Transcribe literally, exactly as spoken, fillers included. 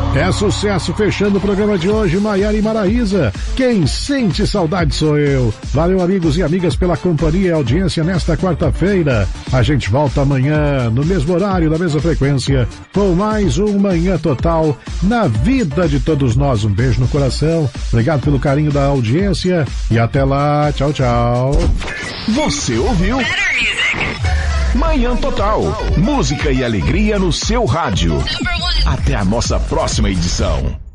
É sucesso fechando o programa de hoje, Maiara e Maraísa. Quem sente saudade sou eu. Valeu, amigos e amigas, pela companhia e audiência nesta quarta-feira. A gente volta amanhã, no mesmo horário, na mesma frequência, com mais um Manhã Total na vida de todos nós. Um beijo no coração. Obrigado pelo carinho da audiência e até lá. Tchau, tchau. Você ouviu? Manhã Total. Música e alegria no seu rádio. Até a nossa próxima edição.